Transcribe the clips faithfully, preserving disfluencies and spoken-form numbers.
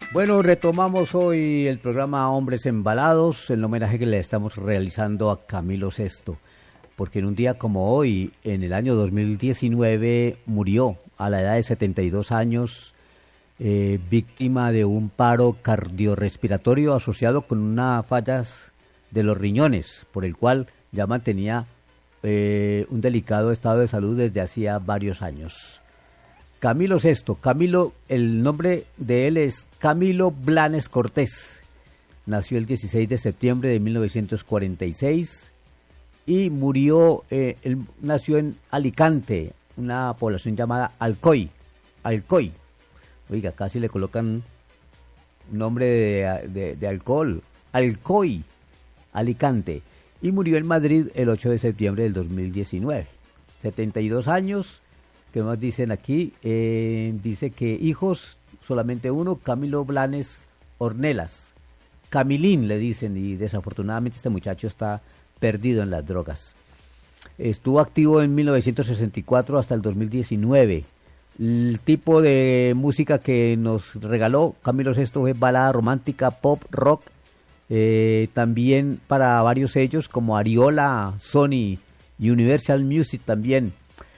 Bueno, retomamos hoy el programa Hombres Embalados, el homenaje que le estamos realizando a Camilo Sesto, porque en un día como hoy, en el año dos mil diecinueve, murió a la edad de setenta y dos años, eh, víctima de un paro cardiorrespiratorio asociado con unas fallas de los riñones, por el cual ya mantenía eh, un delicado estado de salud desde hacía varios años. Camilo Sesto, Camilo, el nombre de él es Camilo Blanes Cortés. Nació el dieciséis de septiembre de mil novecientos cuarenta y seis y murió, eh, él nació en Alicante, una población llamada Alcoy. Alcoy. Oiga, casi le colocan nombre de, de, de alcohol. Alcoy, Alicante. Y murió en Madrid el ocho de septiembre del dos mil diecinueve. setenta y dos años. ¿Qué más dicen aquí? Eh, dice que hijos, solamente uno, Camilo Blanes Ornelas. Camilín le dicen, y desafortunadamente este muchacho está perdido en las drogas. Estuvo activo en mil novecientos sesenta y cuatro hasta el dos mil diecinueve. El tipo de música que nos regaló Camilo Sesto fue balada romántica, pop, rock, eh, también para varios sellos como Ariola, Sony, Universal Music también.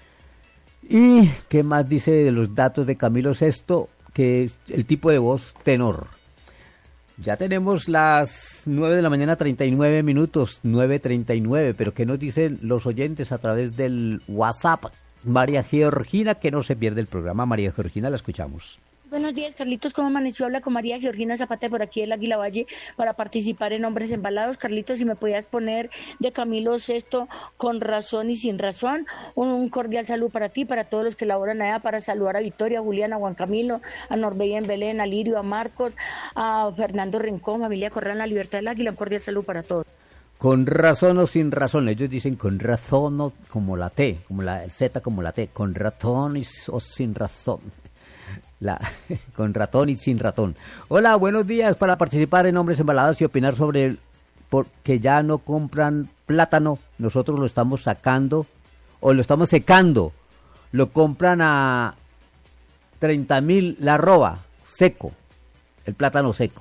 ¿Y qué más dice de los datos de Camilo Sesto? Que es el tipo de voz tenor. Ya tenemos las nueve de la mañana, treinta y nueve minutos, nueve treinta y nueve, pero ¿qué nos dicen los oyentes a través del WhatsApp? María Georgina, que no se pierde el programa. María Georgina, la escuchamos. Buenos días, Carlitos, ¿cómo amaneció? Habla con María Georgina Zapata por aquí del Águila Valle para participar en Hombres Embalados. Carlitos, si me podías poner de Camilo Sesto, Con Razón y Sin Razón, un cordial saludo para ti, para todos los que laboran allá, para saludar a Victoria, a Julián, a Juan Camilo, a Norbella en Belén, a Lirio, a Marcos, a Fernando Rincón, familia Corral, La Libertad del Águila, un cordial saludo para todos. Con razón o sin razón, ellos dicen con razón o como la T, como la Z como la T, con ratón y, o sin razón. La, con ratón y sin ratón. Hola, buenos días. Para participar en Hombres Embalados y opinar sobre el, porque ya no compran plátano, nosotros lo estamos sacando o lo estamos secando, lo compran a treinta mil la arroba, seco, el plátano seco.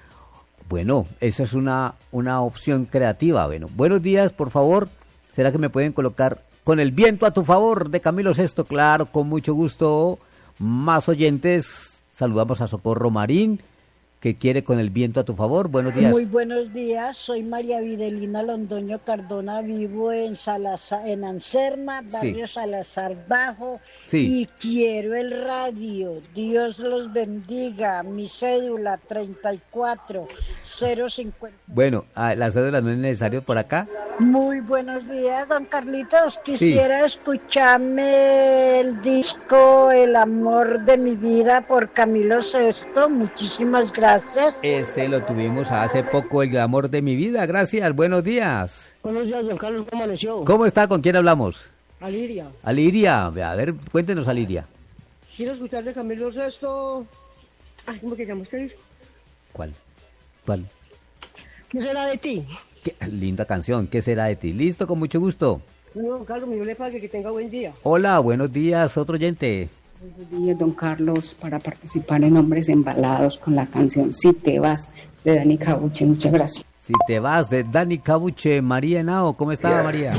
Bueno, esa es una, una opción creativa. Bueno, buenos días, por favor. ¿Será que me pueden colocar Con el Viento a tu Favor de Camilo Sesto? Claro, con mucho gusto. Más oyentes, saludamos a Socorro Marín, que quiere Con el Viento a tu Favor. Buenos días. Muy buenos días, soy María Videlina Londoño Cardona, vivo en Salazar, en Anserma, barrio sí. Salazar Bajo, sí. Y quiero el radio. Dios los bendiga. Mi cédula treinta y cuatro cero cincuenta. Bueno, la cédula no es necesario por acá. Muy buenos días, don Carlitos. Quisiera sí. escucharme el disco El Amor de mi Vida por Camilo Sesto. Muchísimas gracias. Ese lo tuvimos hace poco, El Amor de mi Vida. Gracias, buenos días. Buenos días, don Carlos, ¿cómo amaneció? ¿Cómo está? ¿Con quién hablamos? Aliria. Aliria, a ver, cuéntenos, Aliria. Quiero escuchar de Camilo Sesto. Ay, ¿cómo que llama este disco? ¿Cuál? ¿Cuál? ¿Qué será de ti? Qué linda canción, ¿qué será de ti? Listo, con mucho gusto. Bueno, don Carlos, mi le pague, que tenga buen día. Hola, buenos días, otro oyente. Buenos días, don Carlos, para participar en Hombres Embalados con la canción Si te vas, de Dani Cabuche. Muchas gracias. Si te vas, de Dani Cabuche. María Henao, ¿cómo está, yeah. María?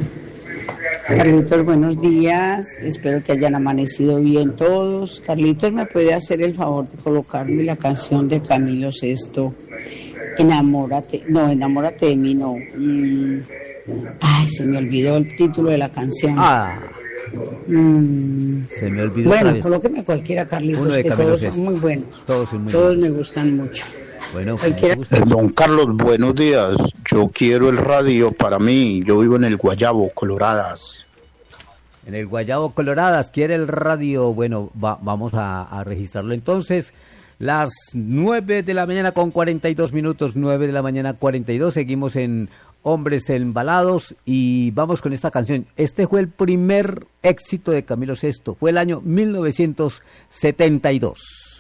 Carlitos, buenos días, espero que hayan amanecido bien todos. Carlitos, ¿me puede hacer el favor de colocarme la canción de Camilo Sesto? Enamórate, no, enamórate de mí, no. Mm. Ay, se me olvidó el título de la canción. Ah, mm. se me olvidó. Bueno, colóqueme cualquiera, Carlitos, que todos son muy buenos. Todos son muy Todos buenos. me gustan mucho. Bueno, cualquiera. Don Carlos, buenos días. Yo quiero el radio para mí. Yo vivo en el Guayabo, Coloradas. En el Guayabo, Coloradas, quiere el radio. Bueno, va, vamos a, a registrarlo entonces. Las nueve de la mañana con cuarenta y dos minutos, nueve de la mañana cuarenta y dos, seguimos en Hombres Embalados y vamos con esta canción. Este fue el primer éxito de Camilo Sesto, fue el año mil novecientos setenta y dos.